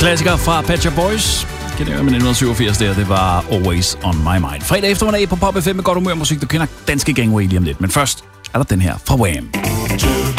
Klassiker fra Pet Shop Boys. Kan det høre med 1987 der, det var Always On My Mind. Fredag eftermiddag på Pop FM med godt humør musik. Du kender danske Gangway lige om lidt. Men først er der den her fra Wham!